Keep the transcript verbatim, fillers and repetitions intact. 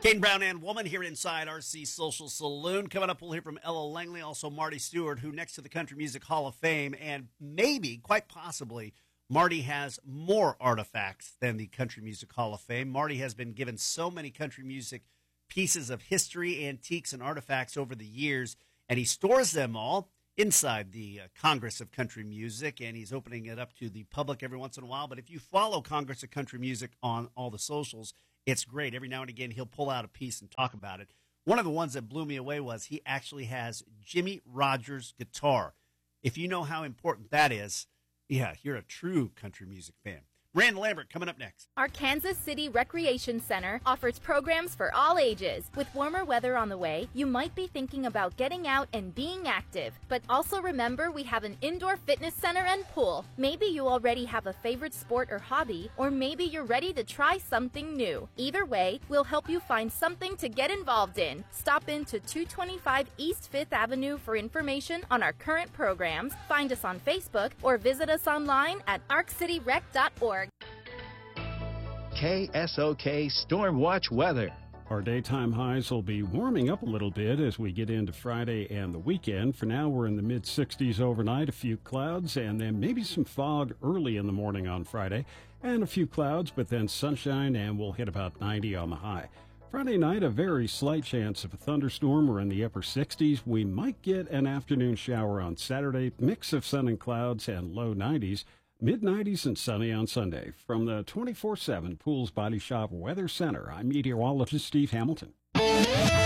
Kane Brown and Woman here inside R C Social Saloon. Coming up, we'll hear from Ella Langley, also Marty Stewart, who next to the Country Music Hall of Fame, and maybe, quite possibly, Marty has more artifacts than the Country Music Hall of Fame. Marty has been given so many country music pieces of history, antiques, and artifacts over the years, and he stores them all inside the uh, Congress of Country Music, and he's opening it up to the public every once in a while. But if you follow Congress of Country Music on all the socials, it's great. Every now and again, he'll pull out a piece and talk about it. One of the ones that blew me away was he actually has Jimmie Rodgers' guitar. If you know how important that is, yeah, you're a true country music fan. Rand Lambert coming up next. Our Kansas City Recreation Center offers programs for all ages. With warmer weather on the way, you might be thinking about getting out and being active. But also remember, we have an indoor fitness center and pool. Maybe you already have a favorite sport or hobby, or maybe you're ready to try something new. Either way, we'll help you find something to get involved in. Stop into two twenty-five East fifth Avenue for information on our current programs. Find us on Facebook or visit us online at arc city rec dot org. K S O K Storm Watch weather. Our daytime highs will be warming up a little bit as we get into Friday and the weekend. For now, we're in the mid sixties overnight, a few clouds, and then maybe some fog early in the morning on Friday, and a few clouds, but then sunshine, and we'll hit about ninety on the high. Friday night, a very slight chance of a thunderstorm. We're in the upper sixties. We might get an afternoon shower on Saturday, mix of sun and clouds, and low nineties. mid nineties and sunny on Sunday. From the twenty-four seven Pools Body Shop Weather Center, I'm meteorologist Steve Hamilton.